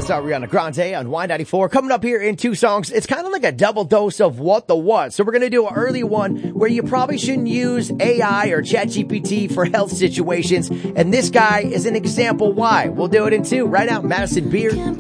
That's Ariana Grande on Y94. Coming up here in two songs, it's kind of like a double dose of what the what. So we're going to do an early one where you probably shouldn't use AI or ChatGPT for health situations. And this guy is an example why. We'll do it in two. Right now, Madison Beer.